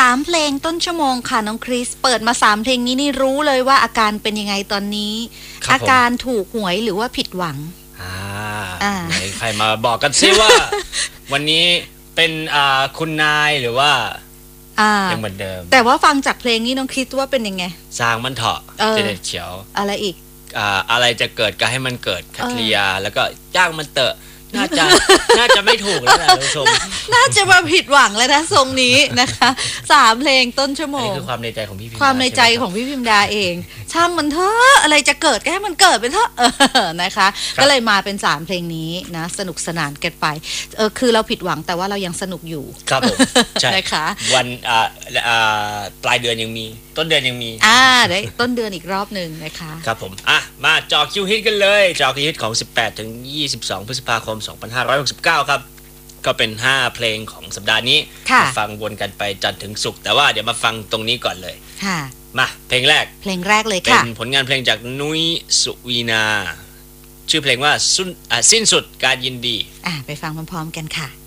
3เพลงต้นชั่วโมงค่ะน้องคริสเปิดมา3เพลงนี้นี่รู้เลยว่าอาการเป็นยังไงตอนนี้อาการถูกหวยหรือว่าผิดหวังไหนใครมาบอกกันซิว่า วันนี้เป็นคุณนายหรือว่ายังเหมือนเดิมแต่ว่าฟังจากเพลงนี้น้องคริสว่าเป็นยังไงสร้างมันเถาะจะเด็ดเฉียวอะไรอีกอะไรจะเกิดก็ให้มันเกิดคัตริยาแล้วก็จ้างมันเตอะน่าจะไม่ถูกแล้วนะท่านผู้ชมน่าจะมาผิดหวังแล้วนะทรงนี้นะคะ3เพลงต้นชั่วโมงนี่คือความในใจของพี่พิมดาความในใจของพี่พิมดาเองช่างมันเถอะอะไรจะเกิดก็ให้มันเกิดไปเถอะนะคะก็เลยมาเป็น3เพลงนี้นะสนุกสนานกันไปคือเราผิดหวังแต่ว่าเรายังสนุกอยู่ครับผมใช่นะคะวันปลายเดือนยังมีต้นเดือนยังมีได้ต้นเดือนอีกรอบนึงนะคะครับผมมาจอคิวฮิตกันเลยจอคิวฮิตของ18ถึง22พฤษภาคม2569ครับก็เป็น5เพลงของสัปดาห์นี้มาฟังวนกันไปจันทร์ถึงศุกร์แต่ว่าเดี๋ยวมาฟังตรงนี้ก่อนเลยมาเพลงแรกเลยค่ะเป็นผลงานเพลงจากนุ้ยสุวีนาชื่อเพลงว่าสิ้นสุดการยินดีไปฟังพร้อมๆกันค่ะ